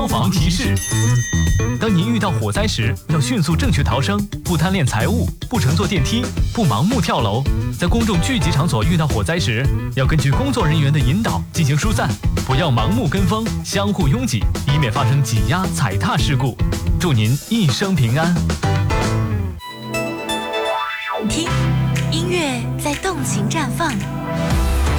消防提示：当您遇到火灾时，要迅速正确逃生，不贪恋财物，不乘坐电梯，不盲目跳楼。在公众聚集场所遇到火灾时，要根据工作人员的引导进行疏散，不要盲目跟风，相互拥挤，以免发生挤压、踩踏事故。祝您一生平安。 听，音乐在动情绽放。